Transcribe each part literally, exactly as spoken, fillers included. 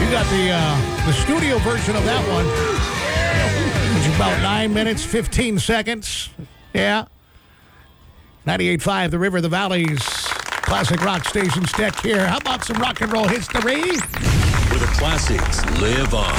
We got the uh, the studio version of that one. It's about nine minutes, fifteen seconds. Yeah. ninety-eight point five, The River, the Valley's classic rock station Stack here. How about some rock and roll history? Where the classics live on.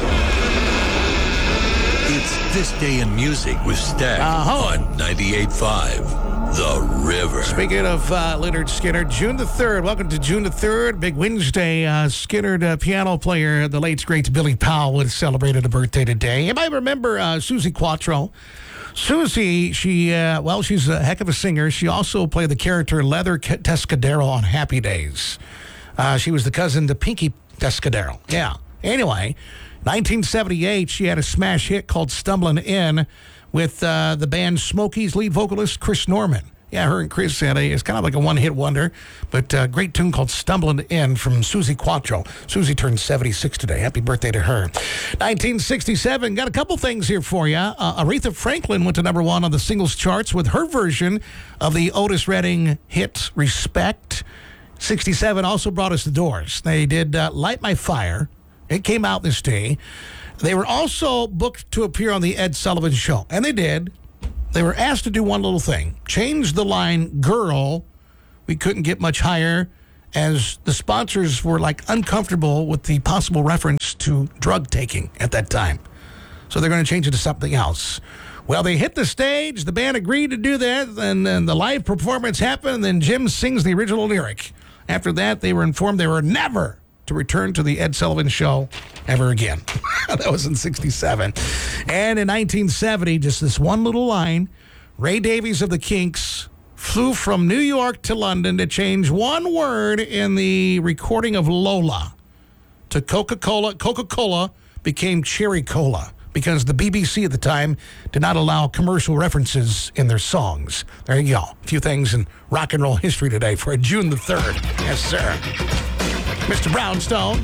It's This Day in Music with Stack Uh-huh. on ninety-eight point five. The River. Speaking of uh, Lynyrd Skynyrd, June the third. Welcome to June the third. Big Wednesday. Uh, Skynyrd uh, piano player, the late great Billy Powell, would have celebrated a birthday today. You might remember uh, Suzi Quatro. Susie, she, uh, well, she's a heck of a singer. She also played the character Leather Tescadero on Happy Days. Uh, she was the cousin to Pinky Tescadero. Yeah. Anyway, nineteen seventy-eight, she had a smash hit called Stumbling In with uh, the band Smokies lead vocalist Chris Norman. Yeah, her and Chris had a, it's kind of like a one-hit wonder, but a great tune called Stumbling In from Suzi Quatro. Susie turned seventy-six today. Happy birthday to her. nineteen sixty-seven, got a couple things here for you. Uh, Aretha Franklin went to number one on the singles charts with her version of the Otis Redding hit Respect. sixty-seven also brought us The Doors. They did uh, Light My Fire. It came out this day. They were also booked to appear on the Ed Sullivan Show, and they did. They were asked to do one little thing. Change the line, girl. We couldn't get much higher, as the sponsors were, like, uncomfortable with the possible reference to drug taking at that time. So they're going to change it to something else. Well, they hit the stage. The band agreed to do that, and then the live performance happened, and then Jim sings the original lyric. After that, they were informed they were never to return to the Ed Sullivan Show ever again. That was in sixty-seven. And in nineteen seventy, just this one little line, Ray Davies of the Kinks flew from New York to London to change one word in the recording of Lola to Coca-Cola. Coca-Cola became Cherry Cola because the B B C at the time did not allow commercial references in their songs. There you go. A few things in rock and roll history today for June the third. Yes, sir. Mister Brownstone.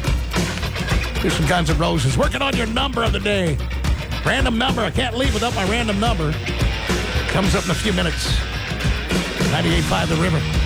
Here's some Guns N' Roses. Working on your number of the day. Random number. I can't leave without my random number. Comes up in a few minutes. ninety-eight point five The River.